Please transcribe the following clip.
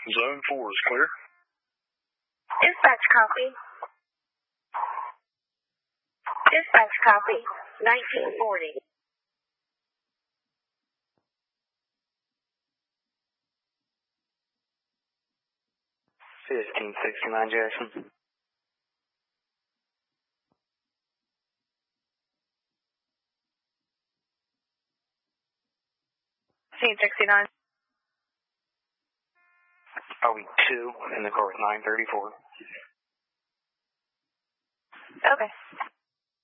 Zone 4 is clear. Dispatch copy. Dispatch copy. 1940. $1569 Jackson. 1569. Are we 2 in the car with 934? Okay.